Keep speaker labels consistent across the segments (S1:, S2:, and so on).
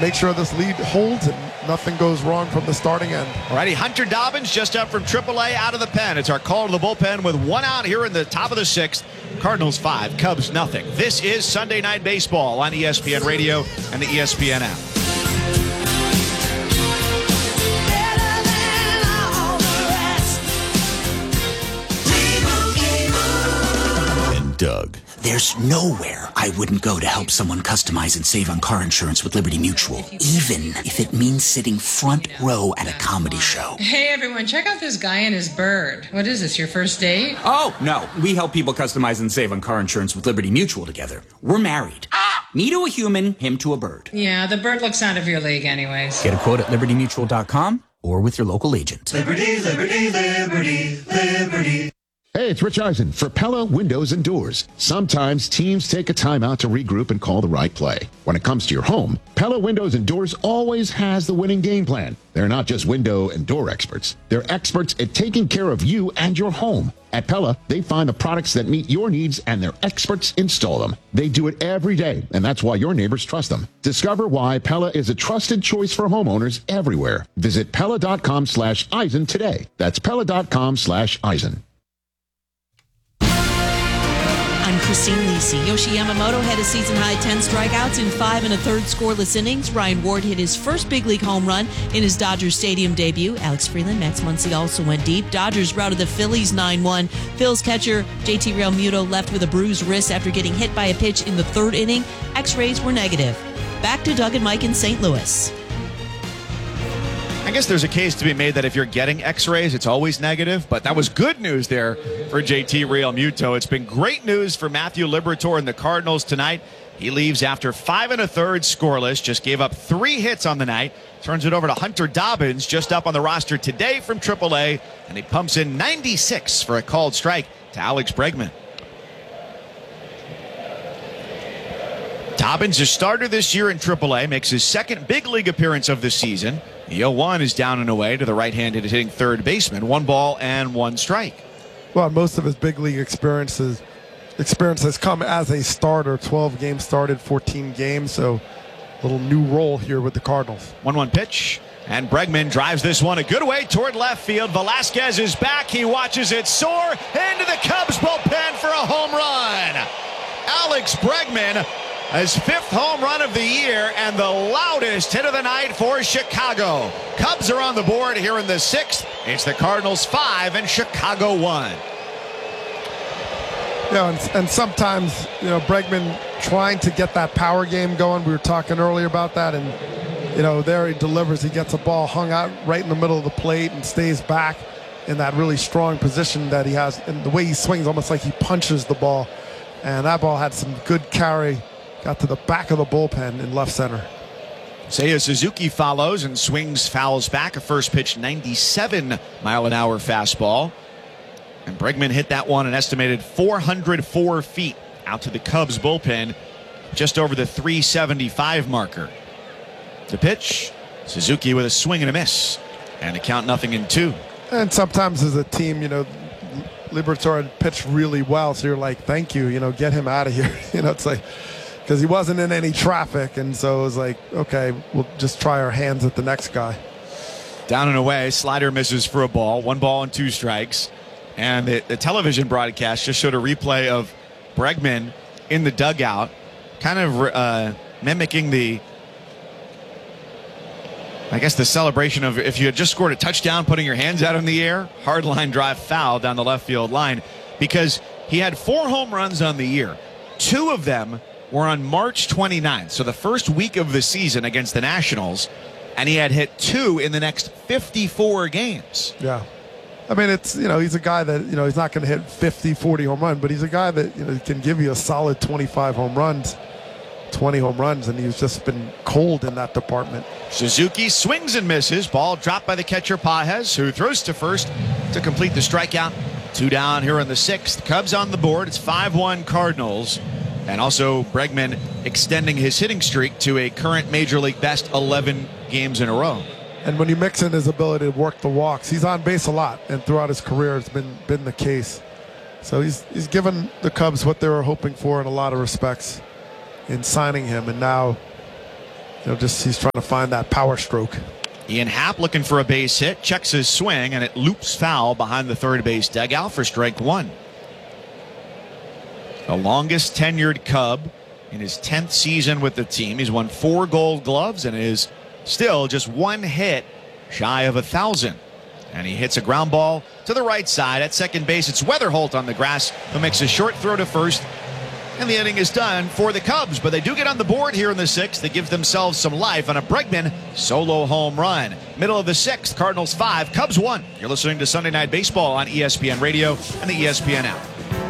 S1: make sure this lead holds and nothing goes wrong from the starting end.
S2: Alrighty, Hunter Dobbins just up from AAA out of the pen. It's our call to the bullpen with one out here in the top of the sixth. Cardinals 5, Cubs nothing. This is Sunday Night Baseball on ESPN Radio and the ESPN app.
S3: Doug.
S4: There's nowhere I wouldn't go to help someone customize and save on car insurance with Liberty Mutual, even if it means sitting front row at a comedy show.
S5: Hey everyone, check out this guy and his bird. What is this, your first date?
S4: Oh, no. We help people customize and save on car insurance with Liberty Mutual together. We're married. Me to a human, him to a bird.
S5: Yeah, the bird looks out of your league anyways.
S4: Get a quote at libertymutual.com or with your local agent.
S6: Liberty, liberty, liberty, liberty.
S7: Hey, it's Rich Eisen for Pella Windows and Doors. Sometimes teams take a timeout to regroup and call the right play. When it comes to your home, Pella Windows and Doors always has the winning game plan. They're not just window and door experts. They're experts at taking care of you and your home. At Pella, they find the products that meet your needs and their experts install them. They do it every day, and that's why your neighbors trust them. Discover why Pella is a trusted choice for homeowners everywhere. Visit Pella.com/Eisen today. That's Pella.com/Eisen.
S8: I'm Christine Lisi. Yoshi Yamamoto had a season-high 10 strikeouts in 5 1/3 scoreless innings. Ryan Ward hit his first big league home run in his Dodgers Stadium debut. Alex Freeland, Max Muncy also went deep. Dodgers routed the Phillies 9-1. Phil's catcher JT Realmuto left with a bruised wrist after getting hit by a pitch in the 3rd inning. X-rays were negative. Back to Doug and Mike in St. Louis.
S2: I guess there's a case to be made that if you're getting X-rays, it's always negative, but that was good news there for JT Realmuto. It's been great news for Matthew Liberatore and the Cardinals tonight. He leaves after 5 1/3 scoreless, just gave up 3 hits on the night, turns it over to Hunter Dobbins, just up on the roster today from AAA, and he pumps in 96 for a called strike to Alex Bregman. Dobbins, a starter this year in AAA, makes his second big league appearance of the season. The 0-1 is down and away to the right-handed hitting third baseman. 1 ball and 1 strike.
S1: Well, most of his big league experience has come as a starter. 12 games started, 14 games, so a little new role here with the Cardinals.
S2: 1-1 pitch, and Bregman drives this one a good way toward left field. Velasquez is back. He watches it soar into the Cubs bullpen for a home run. Alex Bregman, his 5th home run of the year and the loudest hit of the night for Chicago. Cubs are on the board here in the 6th. It's the Cardinals 5 and Chicago 1.
S1: Yeah, and sometimes, Bregman trying to get that power game going. We were talking earlier about that, and, there he delivers. He gets a ball hung out right in the middle of the plate and stays back in that really strong position that he has. And the way he swings, almost like he punches the ball. And that ball had some good carry. Got to the back of the bullpen in left center.
S2: Seiya Suzuki follows and swings, fouls back. A first pitch 97-mile-an-hour fastball. And Bregman hit that one an estimated 404 feet out to the Cubs bullpen, just over the 375 marker. The pitch, Suzuki with a swing and a miss. And a count 0-2.
S1: And sometimes as a team, Liberatore pitched really well, so you're like, thank you, get him out of here. It's like, because he wasn't in any traffic, and so it was like, okay, we'll just try our hands at the next guy.
S2: Down and away, slider misses for a ball. 1 ball and 2 strikes. And the television broadcast just showed a replay of Bregman in the dugout, kind of mimicking the celebration of if you had just scored a touchdown, putting your hands out in the air. Hard line drive foul down the left field line, because he had 4 home runs on the year. 2 of them were on March 29th, so the first week of the season against the Nationals, and he had hit 2 in the next 54 games.
S1: Yeah. I mean, it's, he's a guy that, he's not going to hit 50, 40 home runs, but he's a guy that, can give you a solid 25 home runs, 20 home runs, and he's just been cold in that department.
S2: Suzuki swings and misses. Ball dropped by the catcher Pages, who throws to first to complete the strikeout. 2 down here in the 6th. Cubs on the board. It's 5-1 Cardinals. And also Bregman extending his hitting streak to a current Major League best 11 games in a row.
S1: And when you mix in his ability to work the walks, he's on base a lot, and throughout his career it's been the case. So he's given the Cubs what they were hoping for in a lot of respects in signing him, and now he's trying to find that power stroke.
S2: Ian Happ looking for a base hit, checks his swing, and it loops foul behind the third base dugout for strike one. The longest tenured Cub in his 10th season with the team. He's won 4 Gold Gloves and is still just 1 hit shy of 1,000. And he hits a ground ball to the right side at second base. It's Weatherholt on the grass who makes a short throw to first. And the inning is done for the Cubs, but they do get on the board here in the 6th. They give themselves some life on a Bregman solo home run. Middle of the 6th, Cardinals 5, Cubs 1. You're listening to Sunday Night Baseball on ESPN Radio and the ESPN app.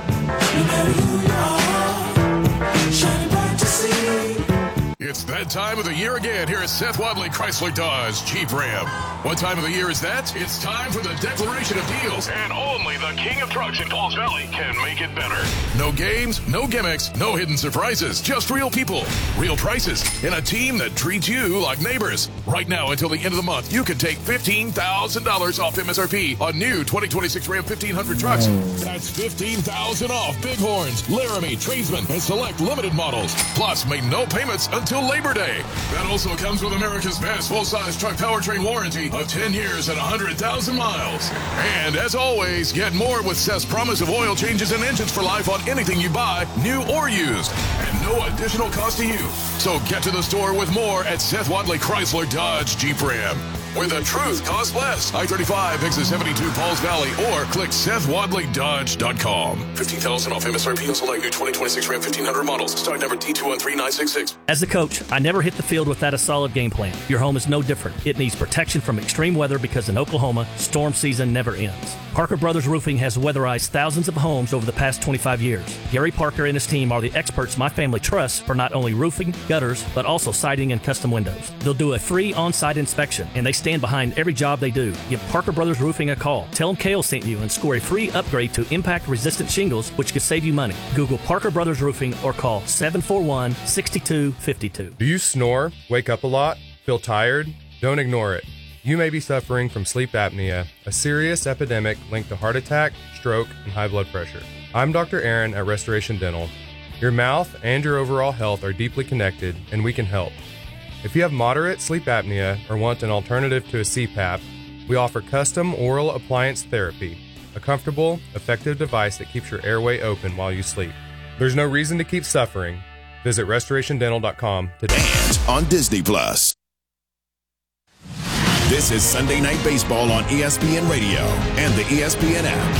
S3: It's that time of the year again here at Seth Wadley Chrysler Dodge Jeep Ram. What time of the year is that? It's time for the declaration of deals.
S9: And only the king of trucks in Pauls Valley can make it better.
S3: No games, no gimmicks, no hidden surprises. Just real people, real prices, and a team that treats you like neighbors. Right now until the end of the month, you can take $15,000 off MSRP on new 2026 Ram 1500 trucks. That's $15,000 off Bighorns, Laramie, Tradesman, and select limited models. Plus, make no payments until Labor Day. That also comes with America's best full-size truck powertrain warranty of 10 years and 100,000 miles. And as always, get more with Seth's promise of oil changes and engines for life on anything you buy, new or used, and no additional cost to you. So get to the store with more at Seth Wadley Chrysler Dodge Jeep Ram, where the truth costs less. I-35 exit 72 Pauls Valley, or click SethWadleyDodge.com. $15,000 off MSRP on select new 2026 Ram 1500 models. Stock number T213966.
S10: As a coach, I never hit the field without a solid game plan. Your home is no different. It needs protection from extreme weather because in Oklahoma, storm season never ends. Parker Brothers Roofing has weatherized thousands of homes over the past 25 years. Gary Parker and his team are the experts my family trusts for not only roofing, gutters, but also siding and custom windows. They'll do a free on-site inspection, and they stand behind every job they do. Give Parker Brothers Roofing a call. Tell them Kale sent you and score a free upgrade to impact-resistant shingles, which could save you money. Google Parker Brothers Roofing or call 741-6252.
S11: Do you snore, wake up a lot, feel tired? Don't ignore it. You may be suffering from sleep apnea, a serious epidemic linked to heart attack, stroke, and high blood pressure. I'm Dr. Aaron at Restoration Dental. Your mouth and your overall health are deeply connected, and we can help. If you have moderate sleep apnea or want an alternative to a CPAP, we offer custom oral appliance therapy, a comfortable, effective device that keeps your airway open while you sleep. There's no reason to keep suffering. Visit restorationdental.com today.
S12: And on Disney Plus. This is Sunday Night Baseball on ESPN Radio and the ESPN app.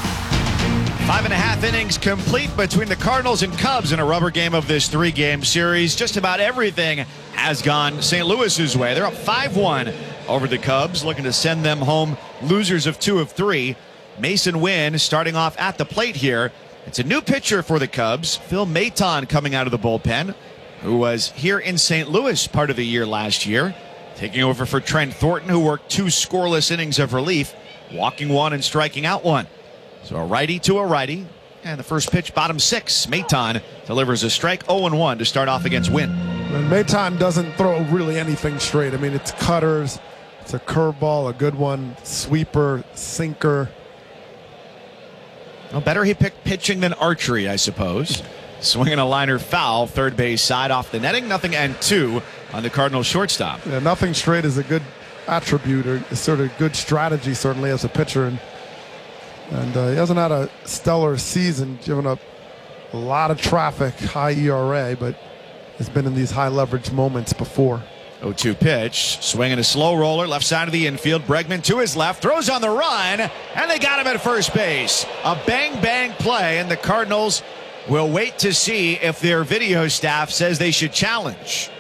S2: 5.5 innings complete between the Cardinals and Cubs in a rubber game of this 3-game series. Just about everything has gone St. Louis's way. They're up 5-1 over the Cubs, looking to send them home losers of 2 of 3. Mason Wynn starting off at the plate here. It's a new pitcher for the Cubs, Phil Maton, coming out of the bullpen, who was here in St. Louis part of the year last year, taking over for Trent Thornton, who worked 2 scoreless innings of relief, walking 1 and striking out 1. So a righty to a righty, and the first pitch, bottom 6. Maton delivers a strike, 0-1 to start off against Wynn.
S1: And Maton doesn't throw really anything straight. I mean, it's cutters, it's a curveball, a good one, sweeper, sinker.
S2: Well, better he picked pitching than archery, I suppose. Swinging a liner foul, third base side off the netting, 0-2 on the Cardinals shortstop.
S1: Yeah, nothing straight is a good attribute, or sort of good strategy, certainly, as a pitcher. And he hasn't had a stellar season, given up a lot of traffic, high ERA, but has been in these high leverage moments before.
S2: 0-2 pitch, swinging a slow roller, left side of the infield. Bregman to his left, throws on the run, and they got him at first base. A bang-bang play, and the Cardinals will wait to see if their video staff says they should challenge.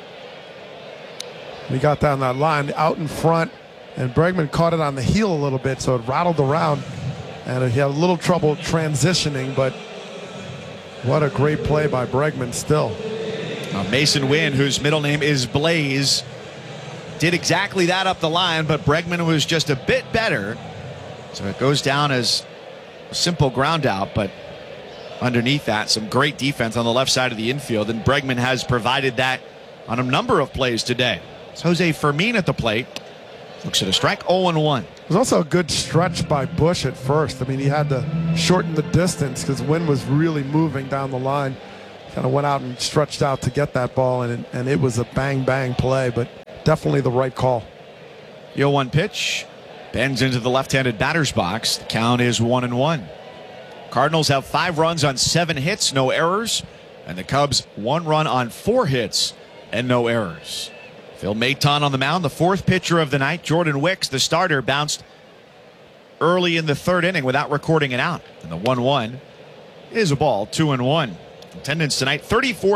S1: He got down that line out in front, and Bregman caught it on the heel a little bit, so it rattled around, and he had a little trouble transitioning, but what a great play by Bregman still.
S2: Mason Wynn, whose middle name is Blaze, did exactly that up the line, but Bregman was just a bit better. So it goes down as a simple ground out, but underneath that, some great defense on the left side of the infield, and Bregman has provided that on a number of plays today. It's Jose Fermin at the plate. Looks at a strike, 0-1.
S1: It was also a good stretch by Bush at first. I mean, he had to shorten the distance because Wynn was really moving down the line. kind of went out and stretched out to get that ball, and it was a bang play, but definitely the right call.
S2: 0-1 pitch. Bends into the left-handed batter's box. The count is 1-1. Cardinals have 5 runs on 7 hits, no errors. And the Cubs 1 run on 4 hits and no errors. Phil Maton on the mound, the 4th pitcher of the night. Jordan Wicks, the starter, bounced early in the 3rd inning without recording it out. And the 1-1 is a ball, 2-1. Attendance tonight,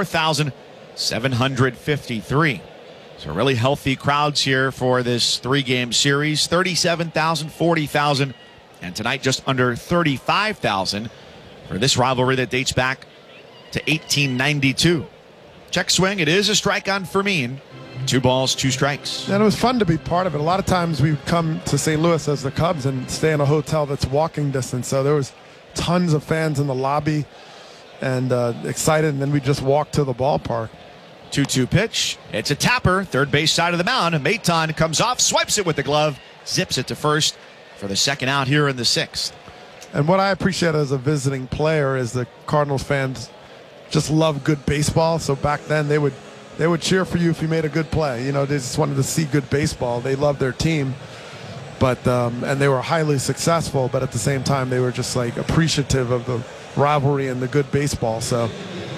S2: 34,753. So really healthy crowds here for this 3-game series. 37,000, 40,000, and tonight just under 35,000 for this rivalry that dates back to 1892. Check swing. It is a strike on Fermin. 2 balls, 2 strikes.
S1: And it was fun to be part of it. A lot of times we would come to St. Louis as the Cubs and stay in a hotel that's walking distance. So there was tons of fans in the lobby and excited, and then we just walked to the ballpark.
S2: 2-2 pitch. It's a tapper. Third base side of the mound. Maton comes off, swipes it with the glove, zips it to first for the second out here in the 6th.
S1: And what I appreciate as a visiting player is the Cardinals fans just love good baseball. So back then they would cheer for you if you made a good play. You know, they just wanted to see good baseball. They loved their team, but and they were highly successful. But at the same time, they were just like appreciative of the rivalry and the good baseball. So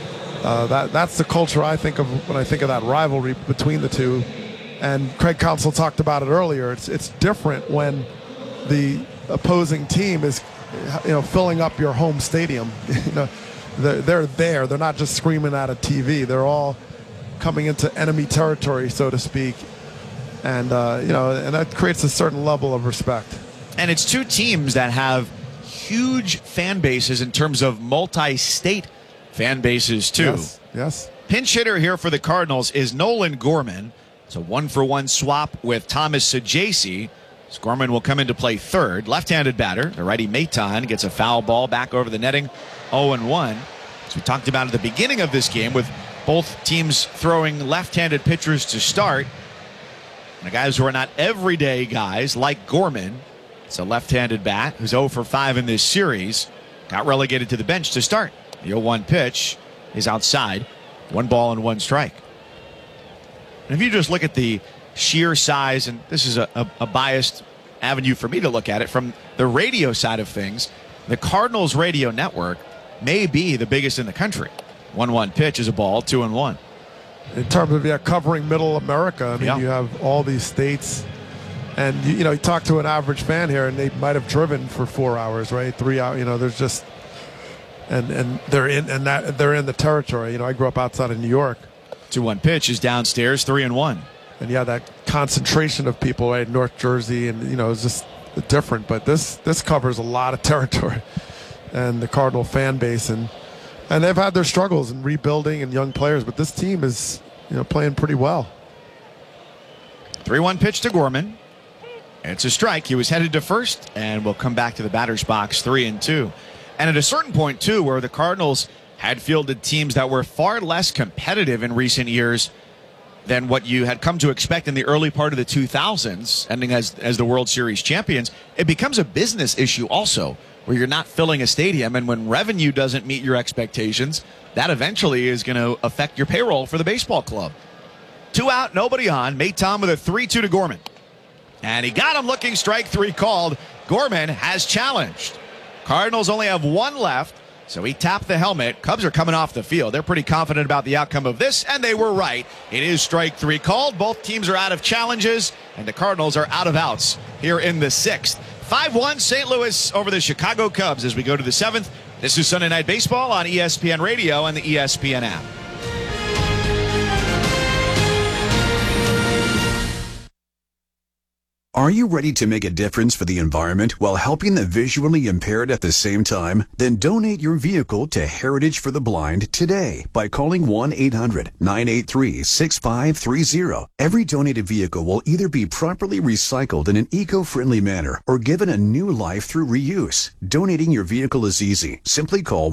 S1: that's the culture I think of when I think of that rivalry between the two. And Craig Counsell talked about it earlier. It's different when the opposing team is, you know, filling up your home stadium. You know, they're there. They're not just screaming at a TV. They're all coming into enemy territory, so to speak. And you know, and that creates a certain level of respect.
S2: And it's 2 teams that have huge fan bases in terms of multi-state fan bases too.
S1: Yes.
S2: Pinch hitter here for the Cardinals is Nolan Gorman. It's a 1-for-1 swap with Thomas Saggese. Gorman will come into play third. Left-handed batter, the righty Maton, gets a foul ball back over the netting, 0-1. As we talked about at the beginning of this game, with both teams throwing left-handed pitchers to start. And the guys who are not everyday guys, like Gorman, it's a left-handed bat who's 0-for-5 in this series, got relegated to the bench to start. The 0-1 pitch is outside. 1 ball and 1 strike. And if you just look at the sheer size, and this is a biased avenue for me to look at it from the radio side of things, the Cardinals radio network may be the biggest in the country. 1-1 pitch is a ball, 2-1.
S1: In terms of covering middle America, I mean, you have all these states, and you know, you talk to an average fan here, and they might have driven for 4 hours, right? 3 hours. You know, there's just, and they're in the territory. You know, I grew up outside of New York.
S2: 2-1 pitch is downstairs, 3-1.
S1: And yeah, that concentration of people, right? North Jersey, and you know, it's just different. But this covers a lot of territory, and the Cardinal fan base, and they've had their struggles in rebuilding and young players. But this team is, you know, playing pretty well.
S2: 3-1 pitch to Gorman. It's a strike. He was headed to first, and will come back to the batter's box, 3-2. And at a certain point too, where the Cardinals had fielded teams that were far less competitive in recent years than what you had come to expect in the early part of the 2000s, ending as the World Series champions, it becomes a business issue also, where you're not filling a stadium, and when revenue doesn't meet your expectations, that eventually is going to affect your payroll for the baseball club. 2 out, nobody on. Maton with a 3-2 to Gorman. And he got him looking, strike 3 called. Gorman has challenged. Cardinals only have 1 left. So he tapped the helmet. Cubs are coming off the field. They're pretty confident about the outcome of this, and they were right. It is strike 3 called. Both teams are out of challenges, and the Cardinals are out of outs here in the 6th. 5-1 St. Louis over the Chicago Cubs as we go to the 7th. This is Sunday Night Baseball on ESPN Radio and the ESPN app.
S13: Are you ready to make a difference for the environment while helping the visually impaired at the same time? Then donate your vehicle to Heritage for the Blind today by calling 1-800-983-6530. Every donated vehicle will either be properly recycled in an eco-friendly manner or given a new life through reuse. Donating your vehicle is easy. Simply call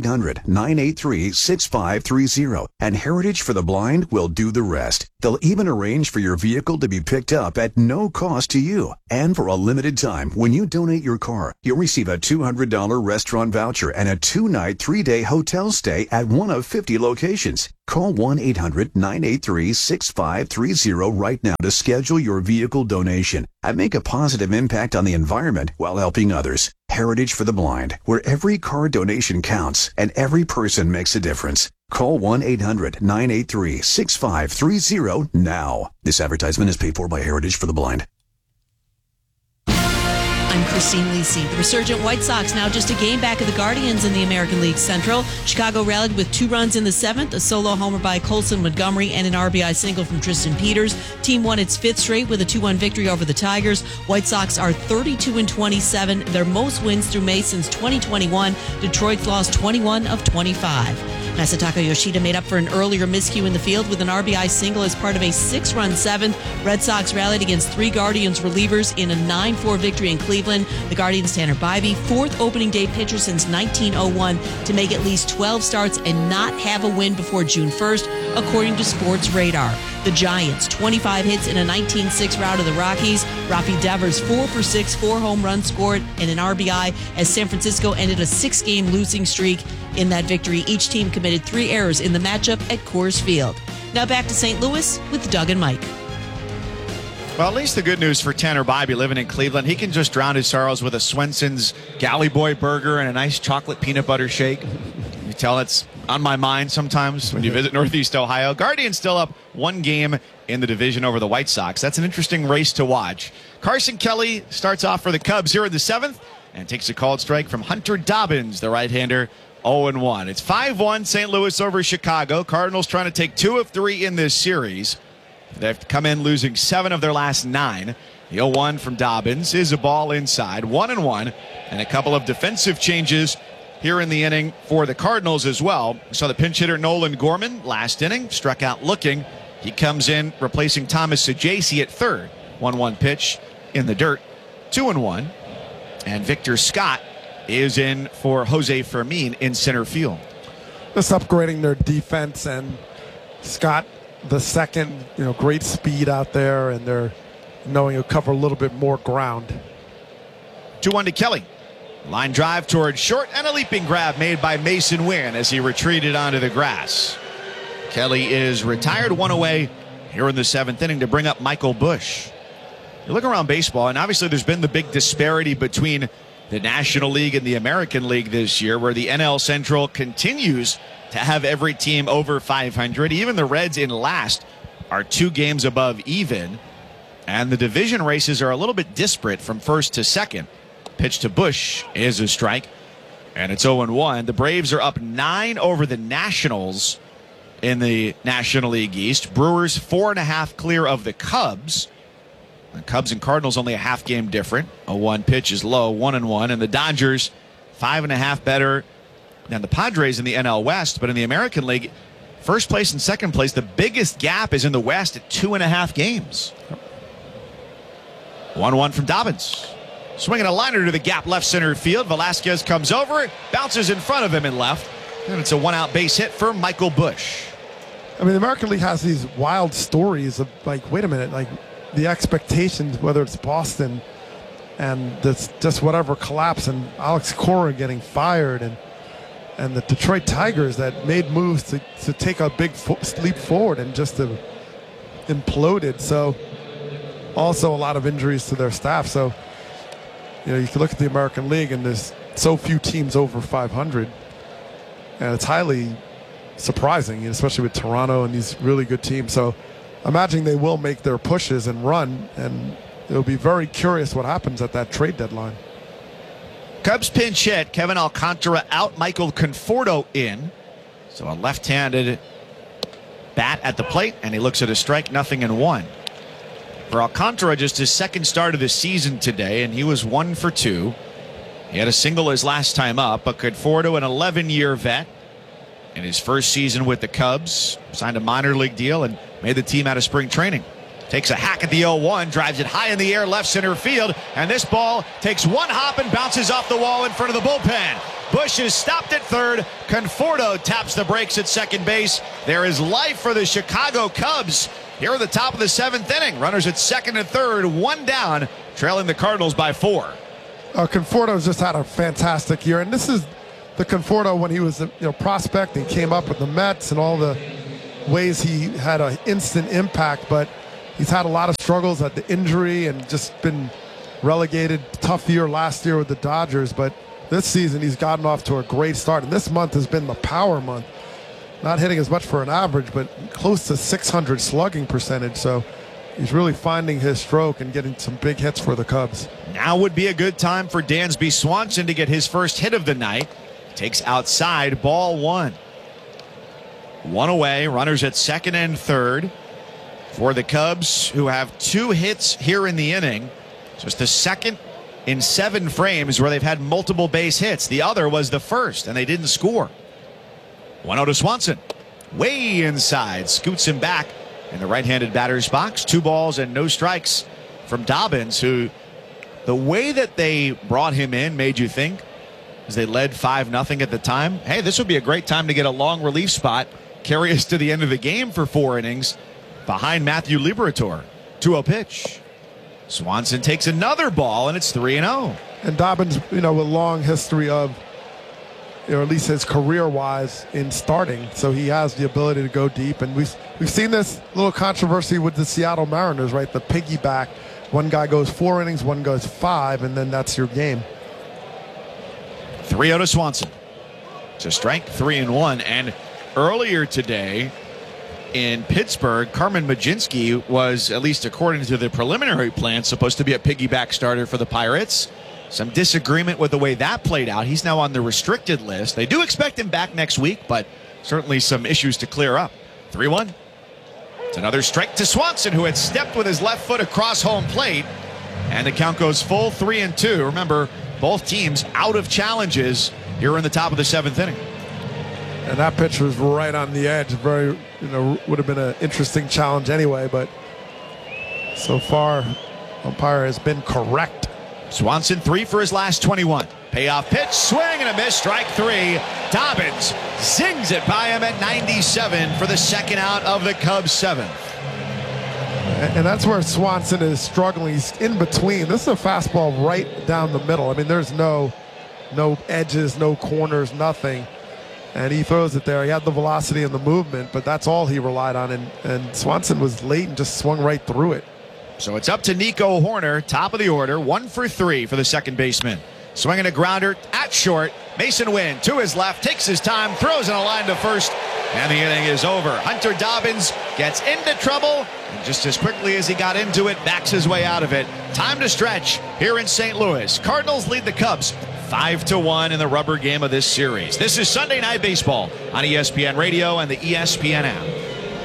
S13: 1-800-983-6530 and Heritage for the Blind will do the rest. They'll even arrange for your vehicle to be picked up at no cost to you. And for a limited time, when you donate your car, you'll receive a $200 restaurant voucher and a 2-night, 3-day hotel stay at one of 50 locations. Call 1-800-983-6530 right now to schedule your vehicle donation and make a positive impact on the environment while helping others. Heritage for the Blind, where every car donation counts and every person makes a difference. Call 1-800-983-6530 now. This advertisement is paid for by Heritage for the Blind.
S8: I'm Christine Lisi. The resurgent White Sox now just a game back of the Guardians in the American League Central. Chicago rallied with 2 runs in the 7th, a solo homer by Colson Montgomery and an RBI single from Tristan Peters. Team won its 5th straight with a 2-1 victory over the Tigers. White Sox are 32-27, their most wins through May since 2021. Detroit's lost 21 of 25. Masataka Yoshida made up for an earlier miscue in the field with an RBI single as part of a 6-run 7th. Red Sox rallied against 3 Guardians relievers in a 9-4 victory in Cleveland. The Guardians' Tanner Bybee, 4th opening day pitcher since 1901 to make at least 12 starts and not have a win before June 1st, according to Sports Radar. The Giants, 25 hits in a 19-6 rout of the Rockies. Rafi Devers, 4 for 6, 4 home runs scored and an RBI as San Francisco ended a 6-game losing streak. In that victory, each team committed 3 errors in the matchup at Coors Field. Now back to St. Louis with Doug and Mike.
S2: Well, at least the good news for Tanner Bybee living in Cleveland, he can just drown his sorrows with a Swenson's Galley Boy burger and a nice chocolate peanut butter shake. You tell it's on my mind sometimes when you visit Northeast Ohio. Guardians still up 1 game in the division over the White Sox. That's an interesting race to watch. Carson Kelly starts off for the Cubs here in the 7th and takes a called strike from Hunter Dobbins, the right-hander, 0-1. It's 5-1 St. Louis over Chicago. Cardinals trying to take 2 of 3 in this series. They've come in losing 7 of their last 9. The 0-1 from Dobbins is a ball inside, 1-1, and a couple of defensive changes here in the inning for the Cardinals as well. We saw the pinch hitter Nolan Gorman last inning, struck out looking. He comes in replacing Thomas Saggese at third. 1-1 pitch in the dirt, 2-1. And Victor Scott is in for Jose Fermin in center field.
S1: Just upgrading their defense, and Scott the second, great speed out there, and they're knowing he'll cover a little bit more ground.
S2: 2-1 to Kelly. Line drive towards short and a leaping grab made by Mason Wynn as he retreated onto the grass. Kelly is retired, 1 away here in the 7th inning to bring up Michael Busch. You look around baseball, and obviously there's been the big disparity between the National League and the American League this year, where the NL Central continues to have every team over 500. Even the Reds in last are 2 games above even. And the division races are a little bit disparate from first to second. Pitch to Busch is a strike, and it's 0-1. The Braves are up 9 over the Nationals in the National League East. Brewers 4.5 clear of the Cubs. The Cubs and Cardinals only a half game different. A 1 pitch is low, 1-1. And the Dodgers 5.5 better than the Padres in the NL West. But in the American League, first place and second place, the biggest gap is in the West at 2.5 games. 1-1 from Dobbins. Swinging a liner to the gap left center field. Velasquez comes over, bounces in front of him and left. And it's a 1-out base hit for Michael Busch.
S1: I mean, the American League has these wild stories of, wait a minute, the expectations, whether it's Boston and this just whatever collapse, and Alex Cora getting fired, and the Detroit Tigers that made moves to take a big leap forward and just imploded. So also a lot of injuries to their staff. So, you can look at the American League and there's so few teams over 500. And it's highly surprising, especially with Toronto and these really good teams. So imagining they will make their pushes and run, and it'll be very curious what happens at that trade deadline.
S2: Cubs pinch hit. Kevin Alcantara out. Michael Conforto in. So a left-handed bat at the plate, and he looks at a strike, 0-1. For Alcantara, just his second start of the season today, and he was 1 for 2. He had a single his last time up, but Conforto, an 11-year vet, in his first season with the Cubs, signed a minor league deal and made the team out of spring training. Takes a hack at the 0-1, drives it high in the air, left center field, and this ball takes 1 hop and bounces off the wall in front of the bullpen. Busch is stopped at third. Conforto taps the brakes at second base. There is life for the Chicago Cubs. here at the top of the 7th inning. Runners at second and third, one down, trailing the Cardinals by 4.
S1: Conforto's just had a fantastic year, and this is the Conforto when he was prospect and came up with the Mets and all the ways he had an instant impact, but he's had a lot of struggles at the injury and just been relegated. Tough year last year with the Dodgers, but this season he's gotten off to a great start, and this month has been the power month. Not hitting as much for an average, but close to 600 slugging percentage, so he's really finding his stroke and getting some big hits for the Cubs.
S2: Now would be a good time for Dansby Swanson to get his first hit of the night. Takes outside, ball 1. 1 away, runners at second and third for the Cubs, who have 2 hits here in the inning. Just the second in 7 frames where they've had multiple base hits. The other was the first, and they didn't score. 1-0 to Swanson. Way inside, scoots him back in the right-handed batter's box. 2 balls and no strikes from Dobbins, who the way that they brought him in made you think, as they led 5-0 at the time, hey, this would be a great time to get a long relief spot, carry us to the end of the game for 4 innings behind Matthew Liberatore. 2-0 pitch. Swanson takes another ball, and it's 3-0.
S1: And Dobbins, with a long history of, at least his career-wise in starting, so he has the ability to go deep. And we've seen this little controversy with the Seattle Mariners, right? The piggyback. One guy goes 4 innings, one goes 5, and then that's your game.
S2: 3-0 to Swanson. It's a strike, 3-1. And earlier today in Pittsburgh, Carmen Mlodzinski was, at least according to the preliminary plan, supposed to be a piggyback starter for the Pirates. Some disagreement with the way that played out. He's now on the restricted list. They do expect him back next week, but certainly some issues to clear up. 3-1. It's another strike to Swanson, who had stepped with his left foot across home plate. And the count goes full 3-2. Remember, both teams out of challenges here in the top of the 7th inning.
S1: And that pitch was right on the edge. Very, would have been an interesting challenge anyway, but so far, umpire has been correct.
S2: Swanson 3 for his last 21. Payoff pitch, swing and a miss, strike 3. Dobbins zings it by him at 97 for the second out of the Cubs' 7th.
S1: And that's where Swanson is struggling. He's in between. This is a fastball right down the middle. I mean, there's no edges, no corners, nothing. And he throws it there. He had the velocity and the movement, but that's all he relied on. And Swanson was late and just swung right through it.
S2: So it's up to Nico Horner, top of the order, 1 for 3 for the second baseman. Swinging a grounder at short. Mason Wynn to his left, takes his time, throws in a line to first, and the inning is over. Hunter Dobbins gets into trouble, and just as quickly as he got into it, backs his way out of it. Time to stretch here in St. Louis. Cardinals lead the Cubs 5-1 in the rubber game of this series. This is Sunday Night Baseball on ESPN Radio and the ESPN app.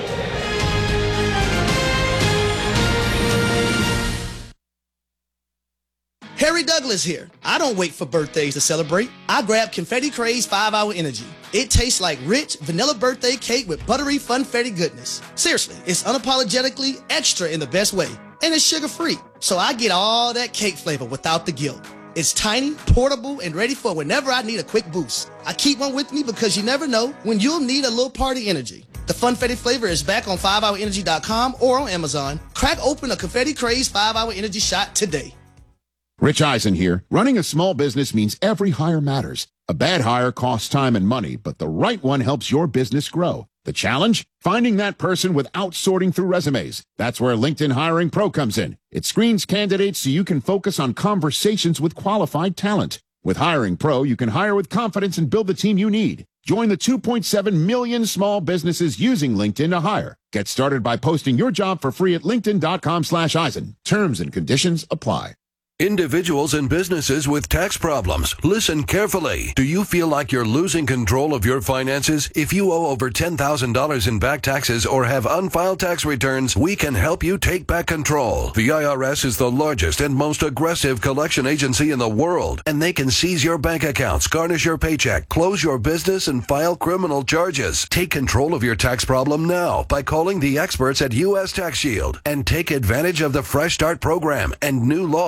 S14: Harry Douglas here. I don't wait for birthdays to celebrate. I grab Confetti Craze 5-Hour Energy. It tastes like rich vanilla birthday cake with buttery funfetti goodness. Seriously, it's unapologetically extra in the best way. And it's sugar-free, so I get all that cake flavor without the guilt. It's tiny, portable, and ready for whenever I need a quick boost. I keep one with me because you never know when you'll need a little party energy. The Funfetti flavor is back on 5hourenergy.com or on Amazon. Crack open a Confetti Craze 5-Hour Energy shot today.
S7: Rich Eisen here. Running a small business means every hire matters. A bad hire costs time and money, but the right one helps your business grow. The challenge? Finding that person without sorting through resumes. That's where LinkedIn Hiring Pro comes in. It screens candidates so you can focus on conversations with qualified talent. With Hiring Pro, you can hire with confidence and build the team you need. Join the 2.7 million small businesses using LinkedIn to hire. Get started by posting your job for free at linkedin.com/Eisen. Terms and conditions apply.
S15: Individuals and businesses with tax problems, listen carefully. Do you feel like you're losing control of your finances? If you owe over $10,000 in back taxes or have unfiled tax returns, we can help you take back control. The IRS is the largest and most aggressive collection agency in the world, and they can seize your bank accounts, garnish your paycheck, close your business, and file criminal charges. Take control of your tax problem now by calling the experts at U.S. Tax Shield and take advantage of the Fresh Start program and new laws that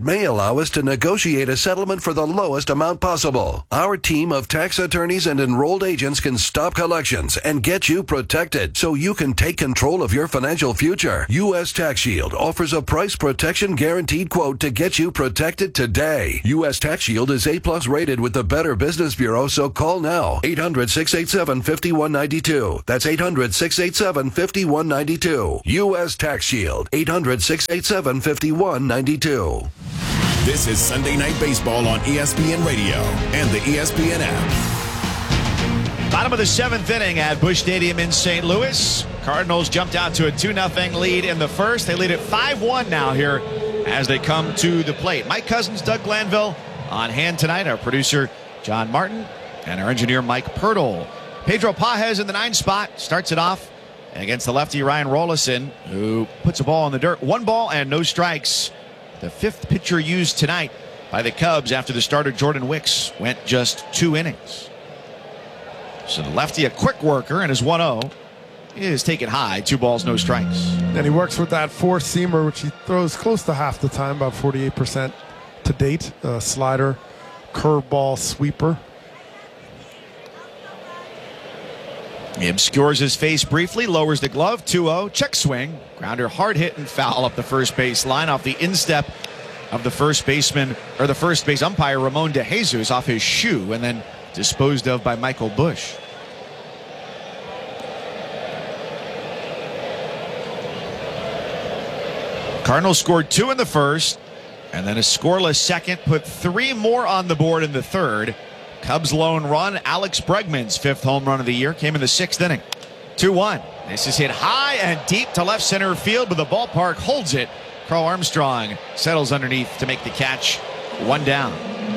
S15: may allow us to negotiate a settlement for the lowest amount possible. Our team of tax attorneys and enrolled agents can stop collections and get you protected so you can take control of your financial future. U.S. Tax Shield offers a price protection guaranteed quote to get you protected today. U.S. Tax Shield is A+ rated with the Better Business Bureau, so call now. 800-687-5192. That's 800-687-5192. U.S. Tax Shield. 800-687-5192.
S12: This is Sunday Night Baseball on ESPN Radio and the ESPN app.
S2: Bottom of the 7th inning at Busch Stadium in St. Louis. Cardinals jumped out to a 2-0 lead in the first. They lead at 5-1 now here as they come to the plate. Mike Cousins, Doug Glanville on hand tonight. Our producer, John Martin, and our engineer, Mike Pirtle. Pedro Pajes in the 9 spot starts it off against the lefty Ryan Rollison, who puts a ball in the dirt. 1 ball and no strikes. The 5th pitcher used tonight by the Cubs after the starter Jordan Wicks went just 2 innings. So the lefty, a quick worker, and his 1-0 is taken high. 2 balls, no strikes.
S1: And he works with that 4-seamer, which he throws close to half the time, about 48% to date. Slider, curveball, sweeper.
S2: He obscures his face briefly, lowers the glove, 2-0, check swing, grounder, hard hit and foul up the first base line off the instep of the first baseman, or the first base umpire, Ramon De Jesus, off his shoe, and then disposed of by Michael Busch. Cardinals scored 2 in the first, and then a scoreless second, put 3 more on the board in the third. Cubs' lone run, Alex Bregman's 5th home run of the year, came in the 6th inning. 2-1. This is hit high and deep to left center field, but the ballpark holds it. Carl Armstrong settles underneath to make the catch. 1 down.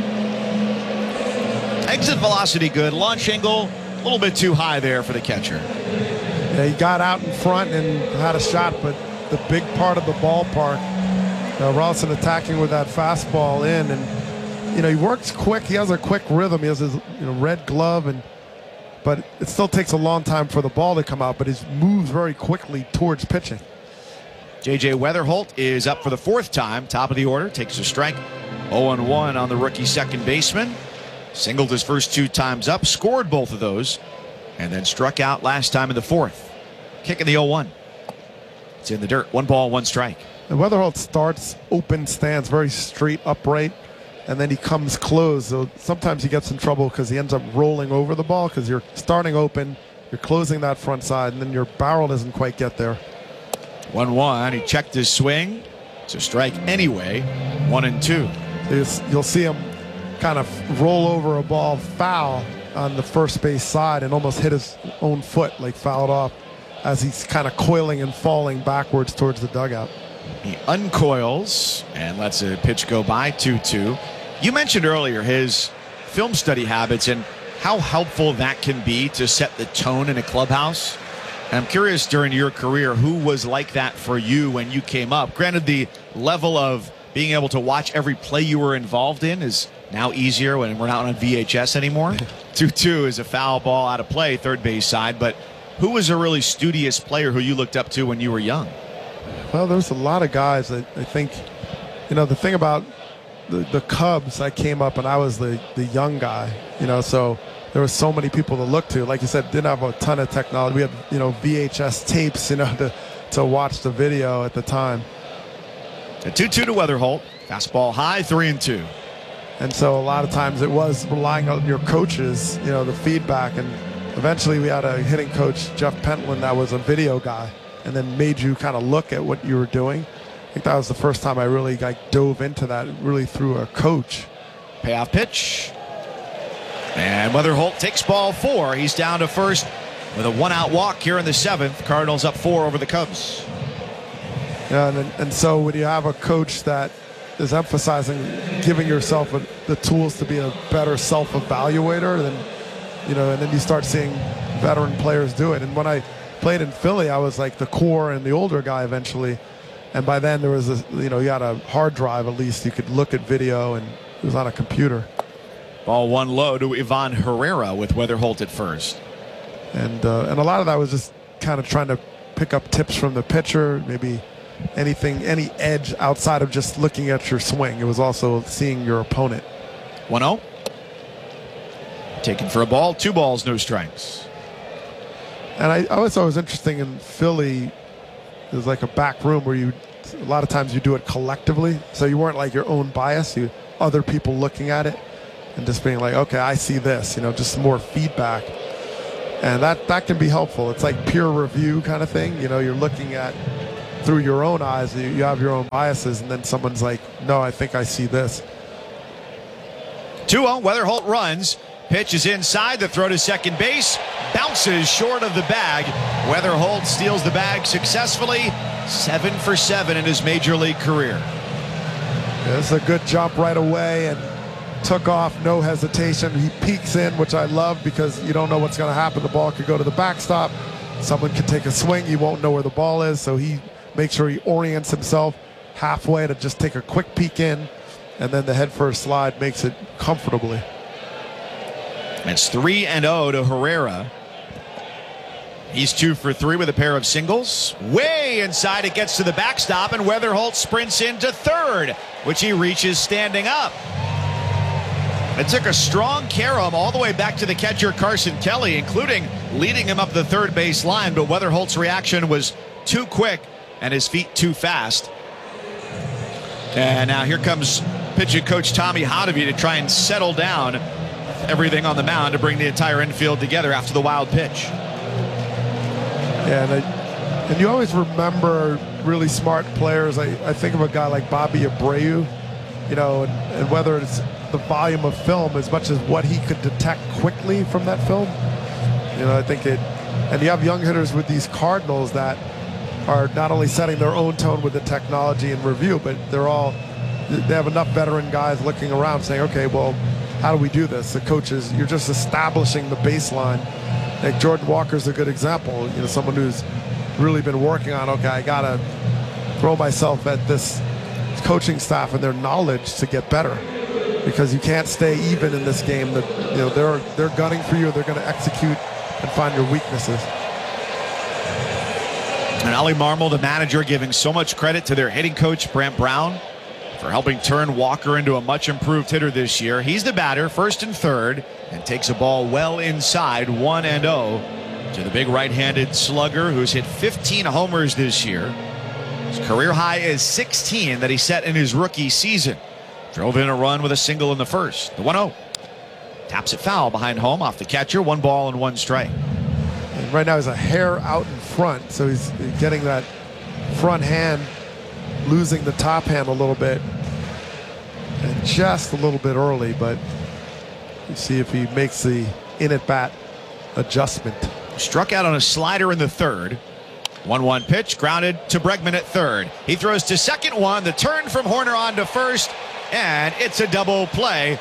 S2: Exit velocity good. Launch angle a little bit too high there for the catcher.
S1: Yeah, he got out in front and had a shot, but the big part of the ballpark, Rollison attacking with that fastball in, and he works quick. He has a quick rhythm. He has his red glove, but it still takes a long time for the ball to come out, but he moves very quickly towards pitching.
S2: J.J. Weatherholt is up for the 4th time. Top of the order, takes a strike. 0-1 on the rookie second baseman. Singled his first 2 times up, scored both of those, and then struck out last time in the 4th. Kicking the 0-1. It's in the dirt. 1 ball, 1 strike.
S1: And Weatherholt starts open stance, very straight, upright, and then he comes close. So sometimes he gets in trouble because he ends up rolling over the ball because you're starting open, you're closing that front side, and then your barrel doesn't quite get there.
S2: 1-1. He checked his swing. It's a strike anyway. 1-2.
S1: You'll see him kind of roll over a ball foul on the first base side and almost hit his own foot, like fouled off, as he's kind of coiling and falling backwards towards the dugout.
S2: He uncoils and lets a pitch go by. 2-2. You mentioned earlier his film study habits and how helpful that can be to set the tone in a clubhouse. And I'm curious, during your career, who was like that for you when you came up? Granted, the level of being able to watch every play you were involved in is now easier when we're not on VHS anymore. 2-2 is a foul ball out of play, third base side. But who was a really studious player who you looked up to when you were young?
S1: Well, there's a lot of guys that I think, the thing about the Cubs, I came up and I was the young guy, so there were so many people to look to. Like you said, didn't have a ton of technology. We had, VHS tapes, to watch the video at the time.
S2: A 2-2 to Weatherholt. Fastball high, 3-2.
S1: And so a lot of times it was relying on your coaches, the feedback. And eventually we had a hitting coach, Jeff Pentland, that was a video guy, and then made you kind of look at what you were doing. I think that was the first time I really dove into that, really through a coach.
S2: Payoff pitch. And Weatherholt takes ball 4. He's down to first with a 1-out walk here in the 7th. Cardinals up 4 over the Cubs.
S1: Yeah, and so when you have a coach that is emphasizing giving yourself the tools to be a better self-evaluator, then and then you start seeing veteran players do it. And when I played in Philly, I was like the core and the older guy eventually. And by then there was you had a hard drive, at least you could look at video, and it was on a computer.
S2: Ball 1 low to Ivan Herrera with Weatherholt at first.
S1: And a lot of that was just kind of trying to pick up tips from the pitcher, maybe any edge outside of just looking at your swing. It was also seeing your opponent.
S2: 1-0. Taken for a ball. 2 balls, no strikes.
S1: And I always thought it was interesting in Philly, there's like a back room where a lot of times you do it collectively. So you weren't like your own bias, other people looking at it and just being like, okay, I see this, just more feedback. And that can be helpful. It's like peer review kind of thing. You're looking at through your own eyes, you have your own biases, and then someone's like, no, I think I see this.
S2: 2-0, Weatherholt runs. Pitch is inside. The throw to second base. Bounces short of the bag. Weatherholt steals the bag successfully. 7 for 7 in his major league career.
S1: Yeah, this is a good jump right away and took off, no hesitation. He peeks in, which I love because you don't know what's going to happen. The ball could go to the backstop. Someone could take a swing. You won't know where the ball is. So he makes sure he orients himself halfway to just take a quick peek in. And then the head first slide makes it comfortably.
S2: It's 3-0 to Herrera. He's 2 for 3 with a pair of singles. Way inside, it gets to the backstop, and Weatherholt sprints into third, which he reaches standing up. It took a strong carom all the way back to the catcher Carson Kelly, including leading him up the third base line, but Weatherholt's reaction was too quick and his feet too fast. And now here comes pitching coach Tommy Hotovy to try and settle down everything on the mound to bring the entire infield together after the wild pitch.
S1: Yeah, and you always remember really smart players. I think of a guy like Bobby Abreu, and whether it's the volume of film as much as what he could detect quickly from that film. I think and you have young hitters with these Cardinals that are not only setting their own tone with the technology and review, but they have enough veteran guys looking around saying, okay, well, how do we do this? The coaches, you're just establishing the baseline. Like Jordan Walker's a good example. Someone who's really been working on, okay, I got to throw myself at this coaching staff and their knowledge to get better, because you can't stay even in this game. That they're gunning for you. They're going to execute and find your weaknesses.
S2: And Ollie Marmol, the manager, giving so much credit to their hitting coach Brant Brown for helping turn Walker into a much improved hitter this year. He's the batter, first and third, and takes a ball well inside, 1-0 to the big right-handed slugger who's hit 15 homers this year. His career high is 16 that he set in his rookie season. Drove in a run with a single in the first. The 1-0. Taps it foul behind home off the catcher. 1 ball and 1 strike.
S1: And right now he's a hair out in front, so he's getting that front hand, losing the top hand a little bit, and just a little bit early, but you see if he makes the in-at-bat adjustment.
S2: Struck out on a slider in the third. 1-1 pitch, grounded to Bregman at third. He throws to second one, the turn from Horner on to first, and it's a double play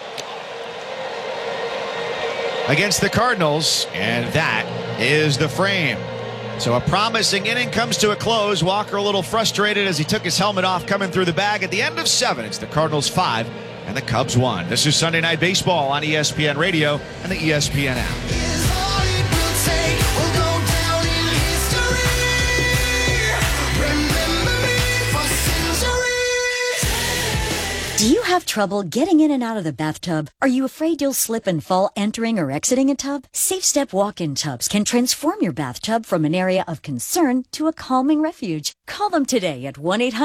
S2: against the Cardinals, and that is the frame. So a promising inning comes to a close. Walker a little frustrated as he took his helmet off coming through the bag. At the end of 7, it's the Cardinals 5 and the Cubs 1. This is Sunday Night Baseball on ESPN Radio and the ESPN app.
S16: Do you have trouble getting in and out of the bathtub? Are you afraid you'll slip and fall entering or exiting a tub? Safe Step walk-in tubs can transform your bathtub from an area of concern to a calming refuge. Call them today at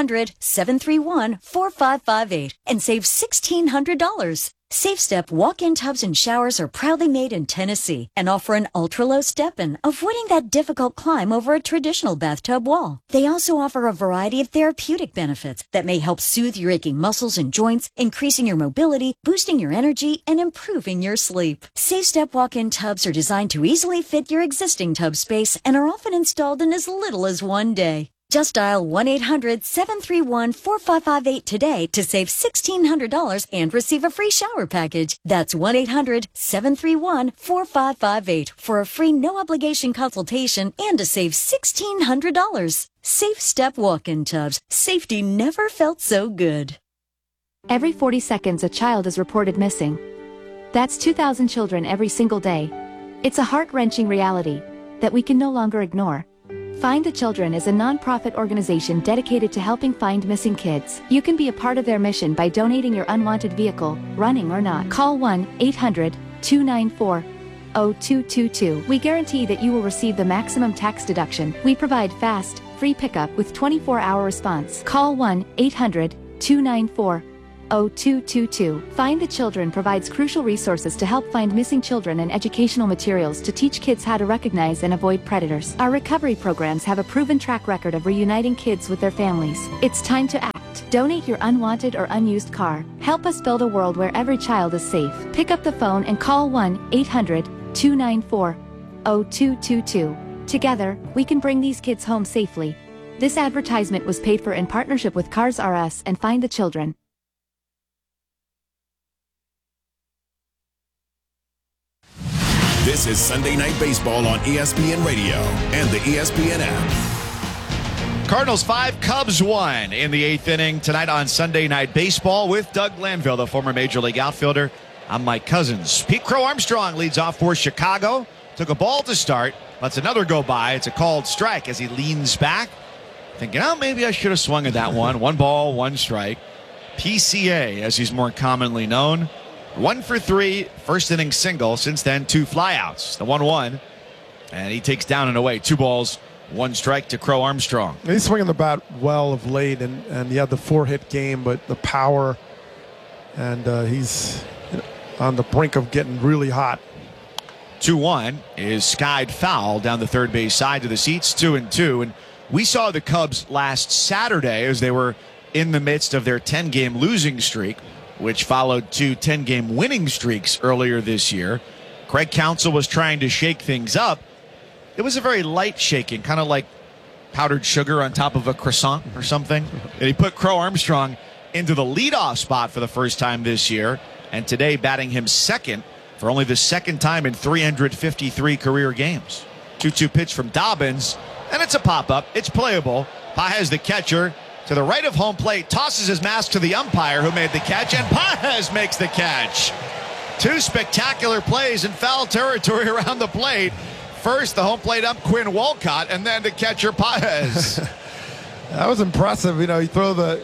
S16: 1-800-731-4558 and save $1,600. Safe Step walk-in tubs and showers are proudly made in Tennessee and offer an ultra-low step-in, avoiding that difficult climb over a traditional bathtub wall. They also offer a variety of therapeutic benefits that may help soothe your aching muscles and joints, increasing your mobility, boosting your energy, and improving your sleep. Safe Step walk-in tubs are designed to easily fit your existing tub space and are often installed in as little as 1 day. Just dial 1-800-731-4558 today to save $1,600 and receive a free shower package. That's 1-800-731-4558 for a free no-obligation consultation and to save $1,600. Safe Step walk-in tubs. Safety never felt so good.
S17: Every 40 seconds, a child is reported missing. That's 2,000 children every single day. It's a heart-wrenching reality that we can no longer ignore. Find the Children is a nonprofit organization dedicated to helping find missing kids. You can be a part of their mission by donating your unwanted vehicle, running or not. Call 1-800-294-0222. We guarantee that you will receive the maximum tax deduction. We provide fast, free pickup with 24-hour response. Call 1-800-294-0222. Find the Children provides crucial resources to help find missing children and educational materials to teach kids how to recognize and avoid predators. Our recovery programs have a proven track record of reuniting kids with their families. It's time to act. Donate your unwanted or unused car. Help us build a world where every child is safe. Pick up the phone and call 1-800-294-0222. Together, we can bring these kids home safely. This advertisement was paid for in partnership with Cars R Us and Find the Children.
S12: This is Sunday Night Baseball on ESPN Radio and the ESPN app.
S2: Cardinals 5, Cubs 1 in the 8th inning tonight on Sunday Night Baseball with Doug Glanville, the former Major League outfielder. I'm Mike Cousins. Pete Crow Armstrong leads off for Chicago. Took a ball to start, lets another go by. It's a called strike as he leans back, thinking, oh, maybe I should have swung at that one. 1 ball, 1 strike. PCA, as he's more commonly known. 1 for 3, first inning single. Since then, 2 flyouts. The 1-1, and he takes down and away. 2 balls, 1 strike to Crow Armstrong.
S1: He's swinging the bat well of late, and he had the 4-hit game, but the power, and he's on the brink of getting really hot.
S2: 2-1 is skied foul down the third base side to the seats, 2-2. And we saw the Cubs last Saturday as they were in the midst of their 10-game losing streak, which followed 2 10-game winning streaks earlier this year. Craig Counsell was trying to shake things up. It was a very light shaking, kind of like powdered sugar on top of a croissant or something. And he put Crow Armstrong into the leadoff spot for the first time this year, and today batting him second for only the second time in 353 career games. 2-2 pitch from Dobbins, and it's a pop-up. It's playable. Paez, the catcher, to the right of home plate, tosses his mask to the umpire who made the catch, and Paez makes the catch. 2 spectacular plays in foul territory around the plate. First, the home plate ump, Quinn Walcott, and then the catcher, Paez.
S1: That was impressive. You know, you throw the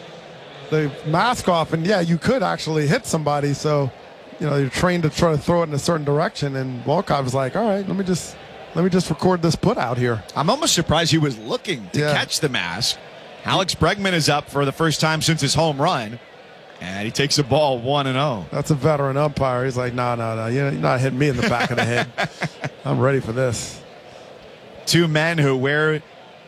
S1: mask off, and yeah, you could actually hit somebody. So, you know, you're trained to try to throw it in a certain direction, and Walcott was like, all right, let me just record this put out here.
S2: I'm almost surprised he was looking to catch the mask. Alex Bregman is up for the first time since his home run, and he takes the ball 1-0.
S1: That's a veteran umpire. He's like, no, you're not hitting me in the back of the head. I'm ready for this.
S2: 2 men who wear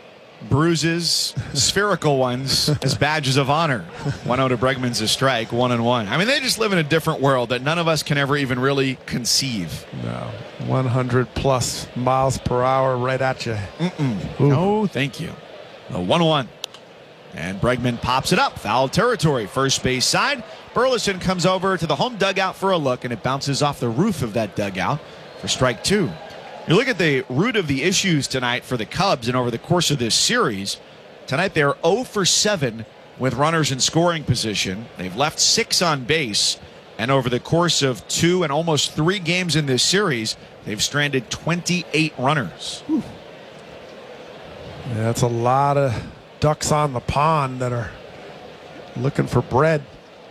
S2: bruises, spherical ones, as badges of honor. 1-0 to Bregman's a strike, 1-1. I mean, they just live in a different world that none of us can ever even really conceive.
S1: No, 100-plus miles per hour right at you.
S2: No, thank you. The 1-1. And Bregman pops it up. Foul territory, first base side. Burleson comes over to the home dugout for a look, and it bounces off the roof of that dugout for strike 2. You look at the root of the issues tonight for the Cubs, and over the course of this series, tonight they're 0 for 7 with runners in scoring position. They've left 6 on base, and over the course of 2 and almost 3 games in this series, they've stranded 28 runners.
S1: Yeah, that's a lot of ducks on the pond that are looking for bread.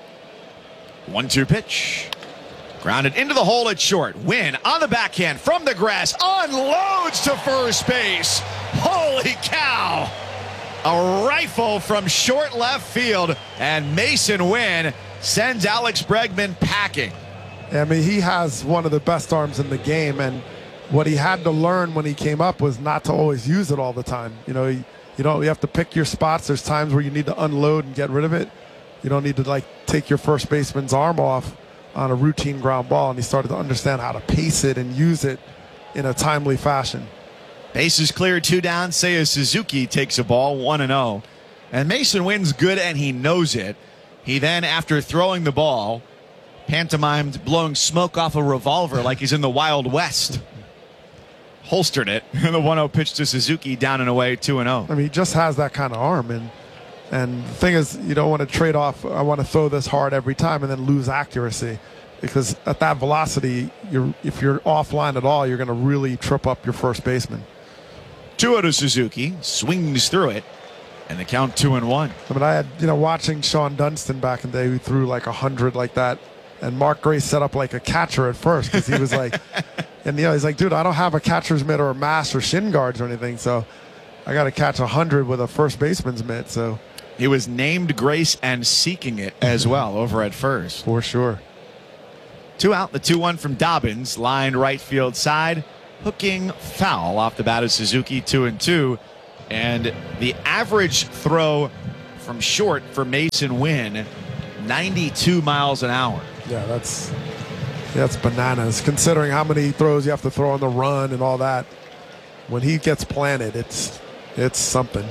S2: 1-2 pitch. Grounded into the hole at short. Wynn on the backhand from the grass. Unloads to first base. Holy cow. A rifle from short left field. And Mason Wynn sends Alex Bregman packing.
S1: I mean, he has one of the best arms in the game. And what he had to learn when he came up was not to always use it all the time. You know, you have to pick your spots. There's times where you need to unload and get rid of it. You don't need to take your first baseman's arm off on a routine ground ball, and he started to understand how to pace it and use it in a timely fashion.
S2: Bases cleared, 2 down. Seiya Suzuki takes a ball, 1-0. And Mason Wynn's good, and he knows it. He then, after throwing the ball, pantomimed blowing smoke off a revolver like he's in the Wild West. Holstered it, and the 1-0 pitch to Suzuki, down and away, 2-0.
S1: I mean, he just has that kind of arm, and the thing is, you don't want to trade off, I want to throw this hard every time and then lose accuracy, because at that velocity, if you're offline at all, you're going to really trip up your first baseman.
S2: 2-0 to Suzuki. Swings through it. And the count 2-1.
S1: I mean, I had, watching Sean Dunston back in the day who threw like 100 like that. And Mark Grace set up like a catcher at first because he was like, and he's like, dude, I don't have a catcher's mitt or a mask or shin guards or anything. So I got to catch 100 with a first baseman's mitt. So
S2: he was named Grace and seeking it as well over at first.
S1: For sure.
S2: 2 out, the 2-1 from Dobbins, lined right field side, hooking foul off the bat of Suzuki, 2-2. And the average throw from short for Mason Wynn, 92 miles an hour.
S1: Yeah, that's bananas, considering how many throws you have to throw on the run and all that. When he gets planted, it's something.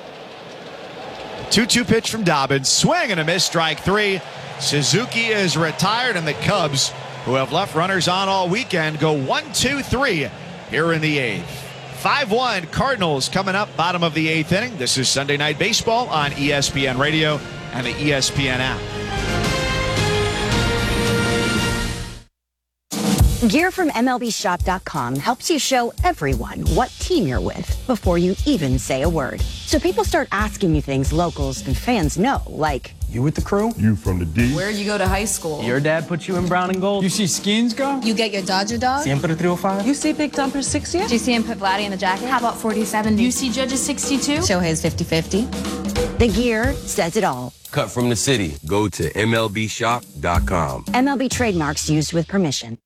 S2: 2-2 pitch from Dobbins, swing and a miss, strike 3. Suzuki is retired, and the Cubs, who have left runners on all weekend, go 1-2-3 here in the 8th. 5-1 Cardinals coming up, bottom of the 8th inning. This is Sunday Night Baseball on ESPN Radio and the ESPN app.
S18: Gear from MLBshop.com helps you show everyone what team you're with before you even say a word. So people start asking you things locals and fans know, like,
S19: you with the crew?
S20: You from the D?
S21: Where'd you go to high school?
S19: Your dad put you in brown and gold?
S21: You see Skins go? You get your Dodger dog?
S19: Siempre 305?
S21: You see Big Dumper 60?
S22: Do you see him put Vladdy in the jacket? How about 40-70?
S21: You see Judges 62?
S22: Shohei's 50-50.
S18: The gear says it all.
S23: Cut from the city. Go to MLBshop.com.
S18: MLB trademarks used with permission.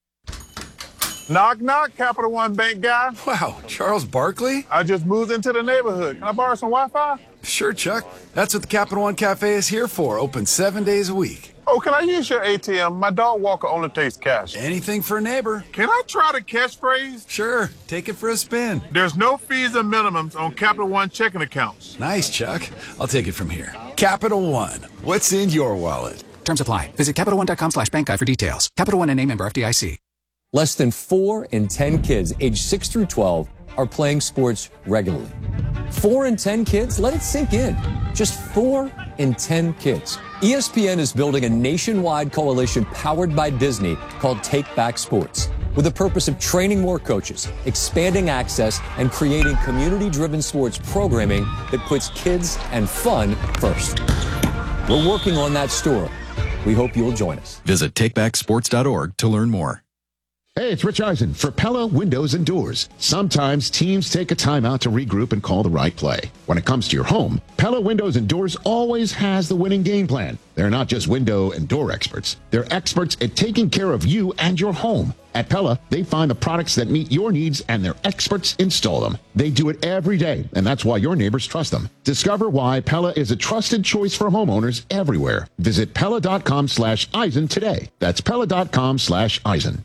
S24: Knock, knock, Capital One Bank guy.
S25: Wow, Charles Barkley?
S24: I just moved into the neighborhood. Can I borrow some Wi-Fi?
S25: Sure, Chuck. That's what the Capital One Cafe is here for. Open 7 days a week.
S24: Oh, can I use your ATM? My dog walker only takes cash.
S25: Anything for a neighbor.
S24: Can I try the catchphrase?
S25: Sure. Take it for a spin.
S24: There's no fees or minimums on Capital One checking accounts.
S25: Nice, Chuck. I'll take it from here. Capital One. What's in your wallet?
S26: Terms apply. Visit CapitalOne.com/bankguide for details. Capital One and a member FDIC.
S27: Less than 4 in 10 kids aged 6 through 12 are playing sports regularly. 4 in 10 kids? Let it sink in. Just 4 in 10 kids. ESPN is building a nationwide coalition powered by Disney called Take Back Sports, with the purpose of training more coaches, expanding access, and creating community-driven sports programming that puts kids and fun first. We're working on that story. We hope you'll join us.
S28: Visit takebacksports.org to learn more.
S7: Hey, it's Rich Eisen for Pella Windows and Doors. Sometimes teams take a timeout to regroup and call the right play. When it comes to your home, Pella Windows and Doors always has the winning game plan. They're not just window and door experts. They're experts at taking care of you and your home. At Pella, they find the products that meet your needs and their experts install them. They do it every day, and that's why your neighbors trust them. Discover why Pella is a trusted choice for homeowners everywhere. Visit Pella.com/Eisen today. That's Pella.com/Eisen.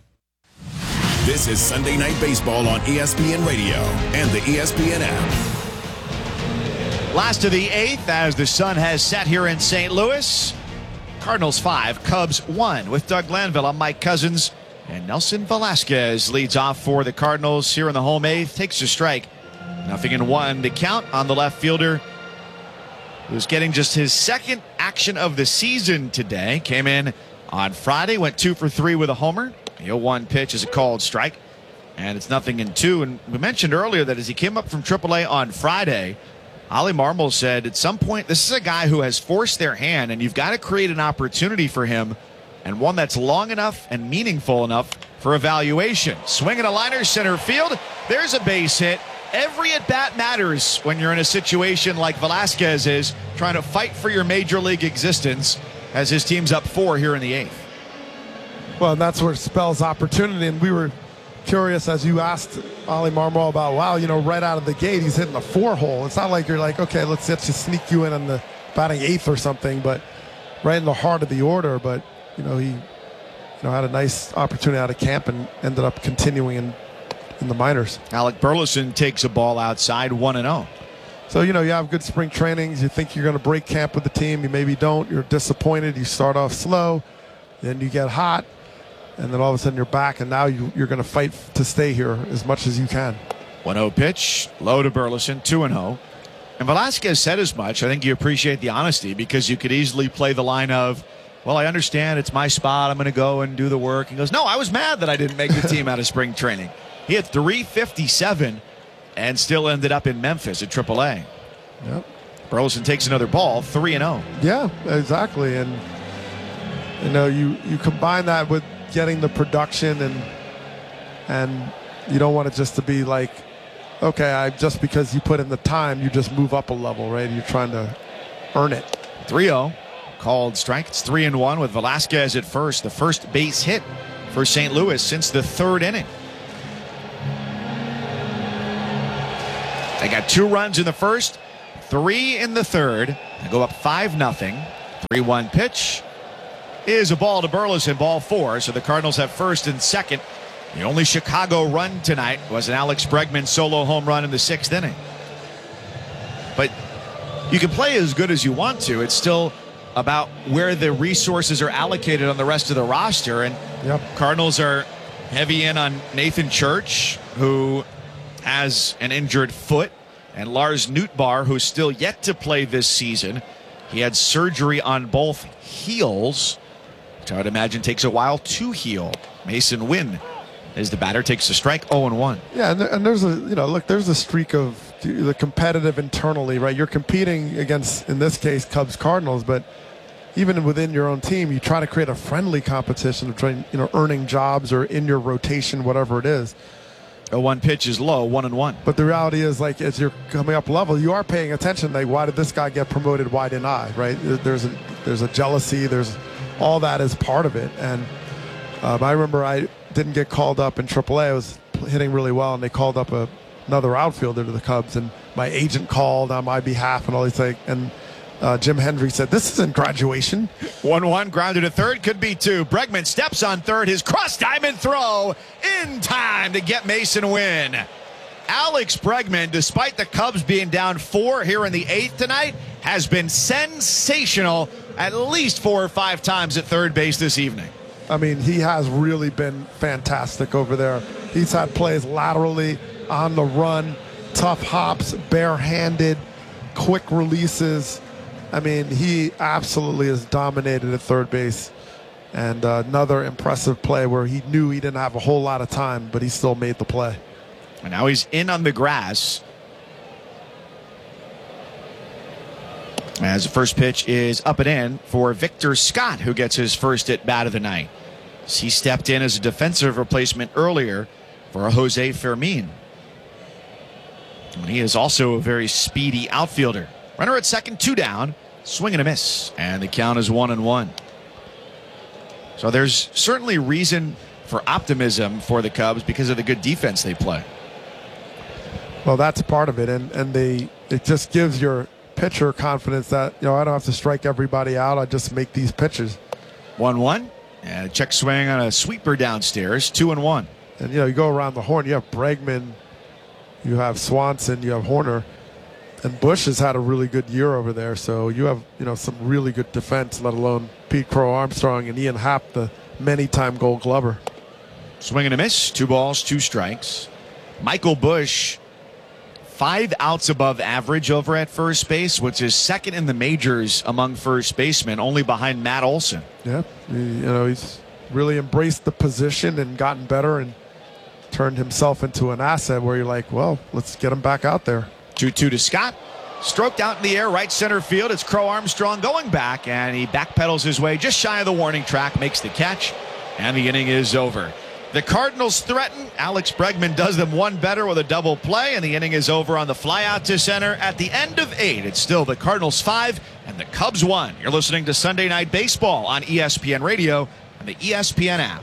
S12: This is Sunday Night Baseball on ESPN Radio and the ESPN app.
S2: Last of the 8th as the sun has set here in St. Louis. Cardinals 5, Cubs 1 with Doug Glanville. I'm Mike Cousins. And Nelson Velasquez leads off for the Cardinals here in the home 8th. Takes a strike. 0-1 to count on the left fielder, who's getting just his second action of the season today. Came in on Friday, went 2 for 3 with a homer. The 0-1 pitch is a called strike, and it's 0-2. And we mentioned earlier that as he came up from AAA on Friday, Ollie Marmol said at some point, this is a guy who has forced their hand, and you've got to create an opportunity for him, and one that's long enough and meaningful enough for evaluation. Swinging a liner center field. There's a base hit. Every at-bat matters when you're in a situation like Velasquez is, trying to fight for your major league existence as his team's up 4 here in the 8th.
S1: Well, and that's where it spells opportunity. And we were curious as you asked Ollie Marmol about, wow, right out of the gate, he's hitting the 4-hole. It's not like you're like, okay, let's just sneak you in on the batting 8th or something, but right in the heart of the order. But, he had a nice opportunity out of camp and ended up continuing in the minors.
S2: Alec Burleson takes a ball outside, 1-0.
S1: So, you have good spring trainings. You think you're going to break camp with the team. You maybe don't. You're disappointed. You start off slow. Then you get hot. And then all of a sudden you're back, and now you're going to fight to stay here as much as you can.
S2: 1-0 pitch, low to Burleson, 2-0. And Velasquez said as much. I think you appreciate the honesty, because you could easily play the line of, well, I understand it's my spot. I'm going to go and do the work. He goes, no, I was mad that I didn't make the team out of spring training. He had 357 and still ended up in Memphis at AAA.
S1: Yep.
S2: Burleson takes another ball, 3-0.
S1: Yeah, exactly. And you combine that with getting the production, and you don't want it just to be like, okay, just because you put in the time, you just move up a level, right? You're trying to earn it.
S2: 3-0, called strike. It's 3-1 with Velasquez at first, the first base hit for St. Louis since the third inning. They got 2 runs in the first, 3 in the third. They go up 5-0. 3-1 pitch is a ball to Burleson, ball 4. So the Cardinals have first and second. The only Chicago run tonight was an Alex Bregman solo home run in the 6th inning. But you can play as good as you want to. It's still about where the resources are allocated on the rest of the roster. And Cardinals are heavy in on Nathan Church, who has an injured foot, and Lars Nootbaar, who's still yet to play this season. He had surgery on both heels, which I would imagine takes a while to heal. Mason Wynn is the batter, takes a strike, 0-1.
S1: Yeah, and there's there's a streak of the competitive internally, right? You're competing against, in this case, Cubs Cardinals, but even within your own team, you try to create a friendly competition of trying, earning jobs or in your rotation, whatever it is.
S2: A 1 pitch is low, 1-1.
S1: But the reality is, like, as you're coming up level, you are paying attention. Like, why did this guy get promoted? Why didn't I? Right? There's a jealousy. There's all that is part of it. And I remember I didn't get called up in AAA. I was hitting really well, and they called up another outfielder to the Cubs, and my agent called on my behalf and all these things. And Jim Hendry said, "This isn't graduation."
S2: 1-1, grounded to third, could be 2. Bregman steps on third, his cross diamond throw in time to get Mason Wynn. Alex Bregman, despite the Cubs being down 4 here in the 8th tonight, has been sensational at least 4 or 5 times at third base this evening.
S1: I mean, he has really been fantastic over there. He's had plays laterally, on the run, tough hops, barehanded, quick releases. I mean, he absolutely has dominated at third base. And another impressive play where he knew he didn't have a whole lot of time, but he still made the play.
S2: And now he's in on the grass. As the first pitch is up and in for Victor Scott, who gets his first at bat of the night. He stepped in as a defensive replacement earlier for Jose Fermin. And he is also a very speedy outfielder. Runner at second, 2 down, swing and a miss, and the count is 1-1. So there's certainly reason for optimism for the Cubs because of the good defense they play.
S1: Well, that's part of it, and it just gives your pitcher confidence that, I don't have to strike everybody out. I just make these pitches.
S2: 1-1, and a check swing on a sweeper downstairs, 2-1.
S1: And you go around the horn. You have Bregman, you have Swanson, you have Horner, and Bush has had a really good year over there. So you have some really good defense, let alone Pete Crow Armstrong and Ian Happ, the many-time Gold Glover.
S2: Swing and a miss, 2 balls, 2 strikes. Michael Bush, 5 outs above average over at first base, which is second in the majors among first basemen, only behind Matt Olson.
S1: Yeah, he's really embraced the position and gotten better and turned himself into an asset where you're like, well, let's get him back out there.
S2: 2-2 to Scott. Stroked out in the air, right center field. It's Crow Armstrong going back, and he backpedals his way just shy of the warning track, makes the catch, and the inning is over. The Cardinals threaten. Alex Bregman does them one better with a double play, and the inning is over on the fly out to center at the end of 8. It's still the Cardinals 5 and the Cubs 1. You're listening to Sunday Night Baseball on ESPN Radio and the ESPN app.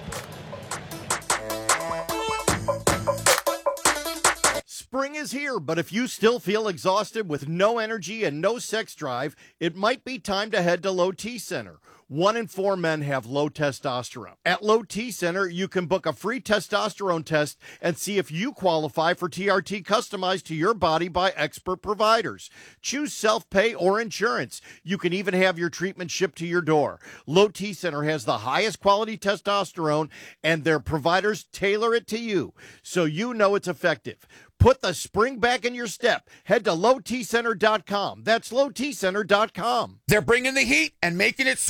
S3: Spring is here, but if you still feel exhausted with no energy and no sex drive, it might be time to head to Low T Center. 1 in 4 men have low testosterone. At Low T Center, you can book a free testosterone test and see if you qualify for TRT customized to your body by expert providers. Choose self-pay or insurance. You can even have your treatment shipped to your door. Low T Center has the highest quality testosterone, and their providers tailor it to you, so you know it's effective. Put the spring back in your step. Head to lowtcenter.com. That's lowtcenter.com.
S4: They're bringing the heat and making it sweet.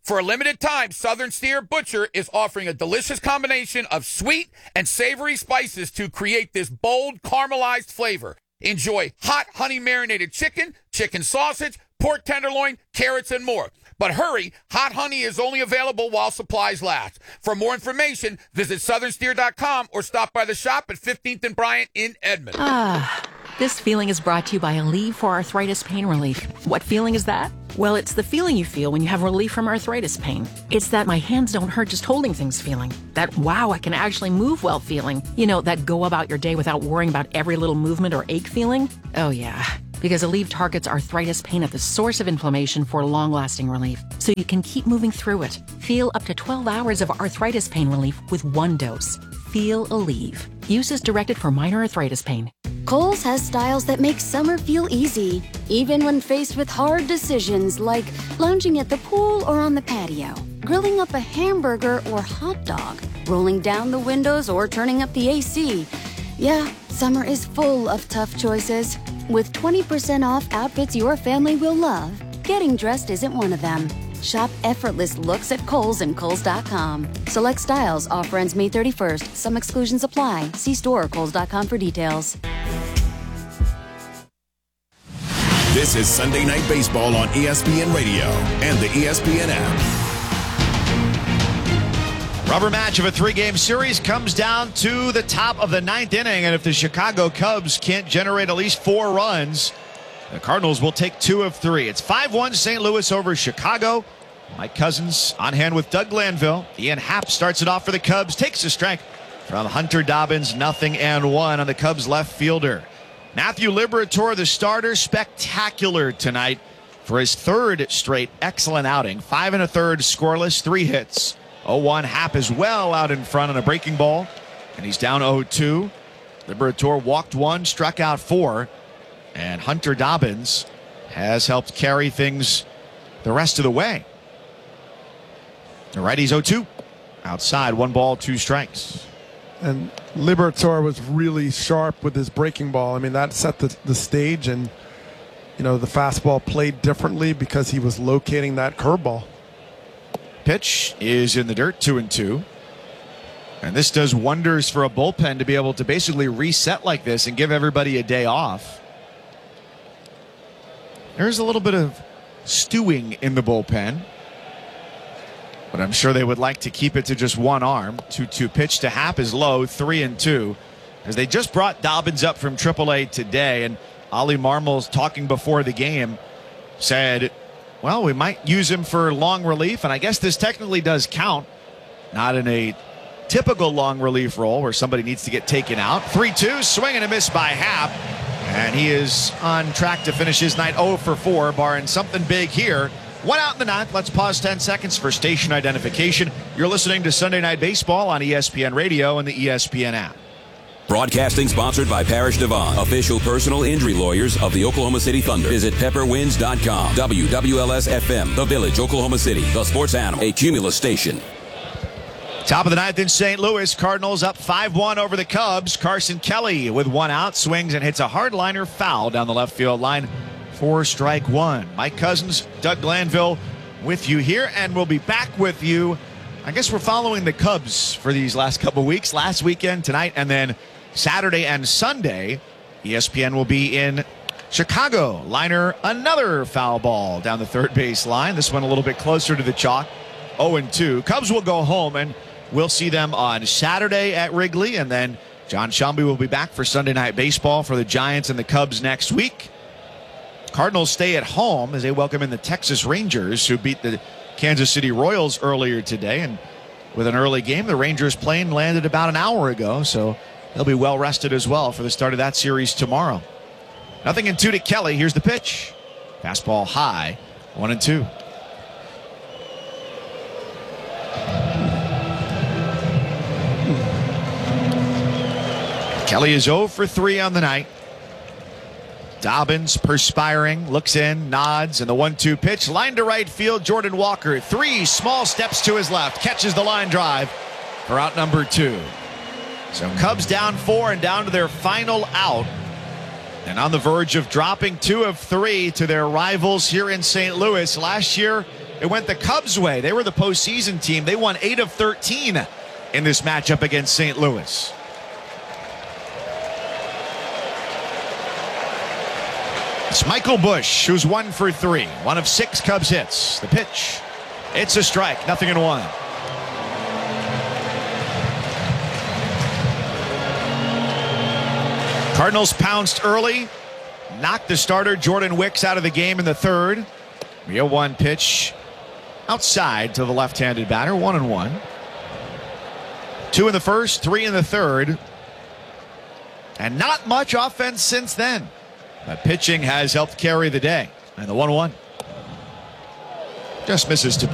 S4: For a limited time, Southern Steer Butcher is offering a delicious combination of sweet and savory spices to create this bold caramelized flavor. Enjoy hot honey marinated chicken, chicken sausage, pork tenderloin, carrots, and more. But hurry, hot honey is only available while supplies last. For more information, visit southernsteer.com or stop by the shop at 15th and Bryant in Edmond.
S5: This feeling is brought to you by Aleve for Arthritis Pain Relief. What feeling is that? Well, it's the feeling you feel when you have relief from arthritis pain. It's that my hands don't hurt just holding things feeling. That wow, I can actually move well feeling. You know, that go about your day without worrying about every little movement or ache feeling. Oh yeah, because Aleve targets arthritis pain at the source of inflammation for long-lasting relief, so you can keep moving through it. Feel up to 12 hours of arthritis pain relief with one dose. Feel Aleve. Use is directed for minor arthritis pain.
S6: Kohl's has styles that make summer feel easy, even when faced with hard decisions like lounging at the pool or on the patio, grilling up a hamburger or hot dog, rolling down the windows or turning up the AC. Yeah, summer is full of tough choices. With 20% off outfits your family will love, getting dressed isn't one of them. Shop effortless looks at Kohl's and Kohl's.com. Select styles. Offer ends May 31st. Some exclusions apply. See store or Kohl's.com for details.
S12: This is Sunday Night Baseball on ESPN Radio and the ESPN app.
S2: Rubber match of a 3-game series comes down to the top of the 9th inning, and if the Chicago Cubs can't generate at least 4 runs, the Cardinals will take 2 of 3. It's 5-1 St. Louis over Chicago. Mike Cousins on hand with Doug Glanville. Ian Happ starts it off for the Cubs, takes a strike from Hunter Dobbins, 0-1 on the Cubs left fielder. Matthew Liberatore, the starter, spectacular tonight for his 3rd straight excellent outing. 5 1/3 scoreless, 3 hits. 0-1. Happ is well out in front on a breaking ball, and he's down 0-2. Liberatore walked 1, struck out 4, and Hunter Dobbins has helped carry things the rest of the way. The righty's 0-2. Outside, 1 ball, 2 strikes.
S1: And Liberatore was really sharp with his breaking ball. I mean, that set the stage, and, you know, the fastball played differently because he was locating that curveball.
S2: Pitch is in the dirt, 2-2. And this does wonders for a bullpen to be able to basically reset like this and give everybody a day off. There's a little bit of stewing in the bullpen, but I'm sure they would like to keep it to just one arm. 2-2 pitch to Happ is low, 3-2. As they just brought Dobbins up from AAA today, and Ollie Marmol's talking before the game said, well, we might use him for long relief, and I guess this technically does count. Not in a typical long relief role where somebody needs to get taken out. 3-2, swing and a miss by Happ, and he is on track to finish his night 0 for 4, barring something big here. 1 out in the 9th. Let's pause 10 seconds for station identification. You're listening to Sunday Night Baseball on ESPN Radio and the ESPN app.
S9: Broadcasting sponsored by Parrish Devon, official personal injury lawyers of the Oklahoma City Thunder. Visit pepperwinds.com. WWLS FM, The Village, Oklahoma City, the sports animal, a Cumulus station.
S2: Top of the 9th in St. Louis. Cardinals up 5-1 over the Cubs. Carson Kelly with 1 out, swings and hits a hard-liner foul down the left field line for strike 1. Mike Cousins, Doug Glanville with you here, and we'll be back with you. I guess we're following the Cubs for these last couple weeks. Last weekend, tonight, and then Saturday and Sunday, ESPN will be in Chicago. Liner, another foul ball down the third base line. This one a little bit closer to the chalk. 0-2. Cubs will go home, and we'll see them on Saturday at Wrigley, and then John Shelby will be back for Sunday Night Baseball for the Giants and the Cubs next week. Cardinals stay at home as they welcome in the Texas Rangers, who beat the Kansas City Royals earlier today. And with an early game, the Rangers plane landed about an hour ago, so they'll be well rested as well for the start of that series tomorrow. 0-2 to Kelly. Here's the pitch. Fastball high, 1-2. Kelly is 0 for 3 on the night. Dobbins perspiring, looks in, nods, and the 1-2 pitch. Line to right field, Jordan Walker. 3 small steps to his left, catches the line drive for out number 2. So Cubs down 4 and down to their final out. And on the verge of dropping 2 of 3 to their rivals here in St. Louis. Last year, It went the Cubs' way. They were the postseason team. They won 8 of 13 in this matchup against St. Louis. It's Michael Busch, who's 1 for 3. 1 of 6 Cubs hits. The pitch. It's a strike. 0-1. Cardinals pounced early. Knocked the starter Jordan Wicks out of the game in the third. 0-1 pitch outside to the left-handed batter. 1-1. 2 in the first, 3 in the third. And not much offense since then. But pitching has helped carry the day. And the 1-1 just misses to